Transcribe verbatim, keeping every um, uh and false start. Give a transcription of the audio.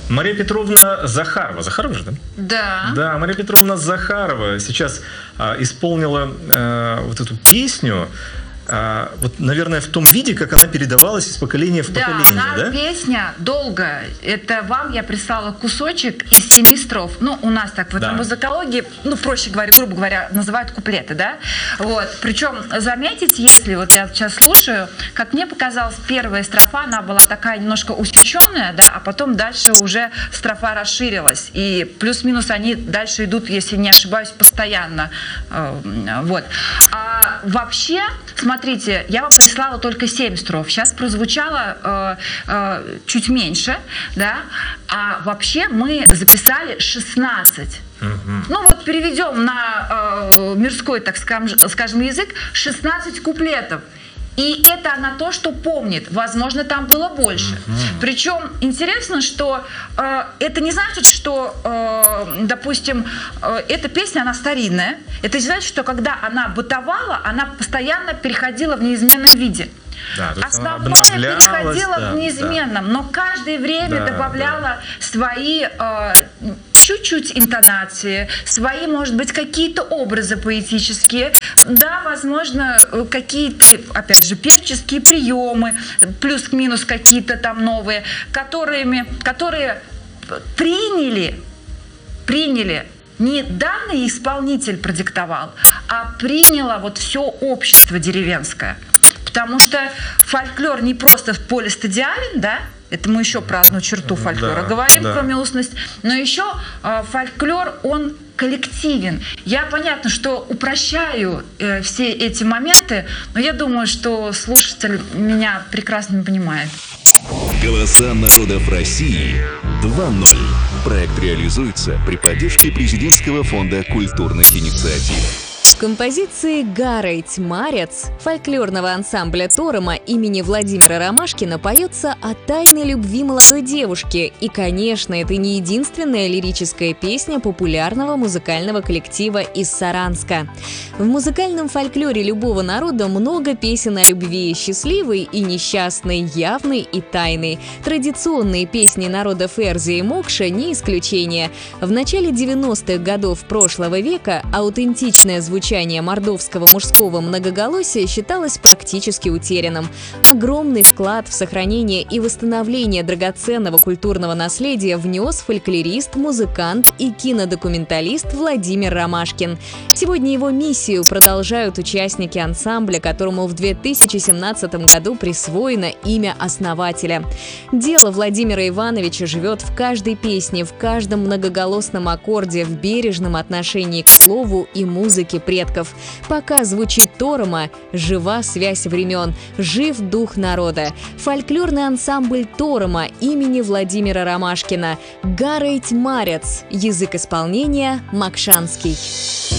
Мария Петровна Захарова. Захарова же, да? Да. Да, Мария Петровна Захарова сейчас а, исполнила а, вот эту песню. А, вот, наверное, в том виде, как она передавалась из поколения в да, поколение, она, да? Песня долго. Это вам я прислала кусочек из семи строф. Ну, у нас так в да. музыкологии, ну, проще говоря, грубо говоря, называют куплеты, да? Вот. Причем, заметить, если вот я сейчас слушаю, как мне показалось, первая строфа, она была такая немножко усеченная, да, а потом дальше уже строфа расширилась. И плюс-минус они дальше идут, если не ошибаюсь, постоянно. Вот. А вообще, смотрите, Смотрите, я вам прислала только семь строф. Сейчас прозвучало э, э, чуть меньше, да? А вообще мы записали шестнадцать. Uh-huh. Ну вот переведем на э, мирской, так скажем, язык, шестнадцать куплетов. И это она то, что помнит. Возможно, там было больше. Uh-huh. Причем интересно, что э, это не значит, что, э, допустим, э, эта песня, она старинная. Это не значит, что когда она бытовала, она постоянно переходила в неизменном виде. Да, основное переходило да, в неизменном, да. Но каждое время да, добавляла да. свои э, чуть-чуть интонации, свои, может быть, какие-то образы поэтические, да, возможно, какие-то, опять же, певческие приемы, плюс-минус какие-то там новые, которыми, которые приняли, приняли не данный исполнитель продиктовал, а приняло вот все общество деревенское. Потому что фольклор не просто полистадиален, да, это мы еще про одну черту фольклора да, говорим, да. кроме устности, но еще э, фольклор, он коллективен. Я, понятно, что упрощаю э, все эти моменты, но я думаю, что слушатель меня прекрасно понимает. Голоса народов России два ноль. Проект реализуется при поддержке Президентского фонда культурных инициатив. В композиции «Гарейт Марец» фольклорного ансамбля Торома имени Владимира Ромашкина поется о тайной любви молодой девушки. И, конечно, это не единственная лирическая песня популярного музыкального коллектива из Саранска. В музыкальном фольклоре любого народа много песен о любви, счастливой и несчастной, явной и тайной. Традиционные песни народов Эрзи и Мокша не исключение. В начале девяностых годов прошлого века аутентичное звучание мордовского мужского многоголосия считалось практически утерянным. Огромный вклад в сохранение и восстановление драгоценного культурного наследия внес фольклорист, музыкант и кинодокументалист Владимир Ромашкин. Сегодня его миссию продолжают участники ансамбля, которому в две тысячи семнадцатом году присвоено имя основателя. Дело Владимира Ивановича живет в каждой песне, в каждом многоголосном аккорде, в бережном отношении к слову и музыке предков. Пока звучит Торома, жива связь времен, жив дух народа. Фольклорный ансамбль Торома имени Владимира Ромашкина. «Гарейт Марец». Язык исполнения – макшанский.